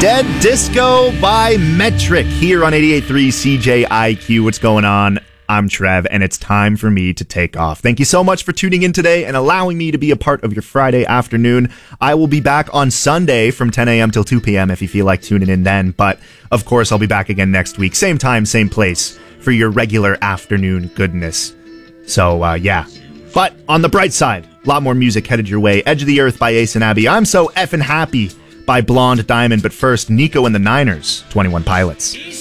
Dead Disco by Metric here on 88.3 CJIQ. What's going on? I'm Trev, and it's time for me to take off. Thank you so much for tuning in today and allowing me to be a part of your Friday afternoon. I will be back on Sunday from 10 a.m. till 2 p.m. if you feel like tuning in then. But, of course, I'll be back again next week. Same time, same place for your regular afternoon goodness. So, yeah. But on the bright side, a lot more music headed your way. Edge of the Earth by Ace and Abby. I'm So Effin' Happy by Blonde Diamond. But first, Nico and the Niners, 21 Pilots.